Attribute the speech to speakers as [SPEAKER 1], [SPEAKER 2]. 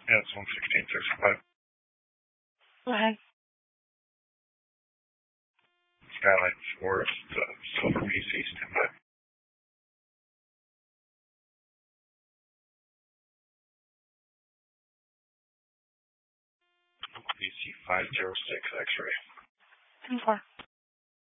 [SPEAKER 1] Yeah, it's 116.65.
[SPEAKER 2] Go ahead.
[SPEAKER 1] Skyline Forest, Silver BC, standby. BC 506 X-ray.
[SPEAKER 2] 10-4.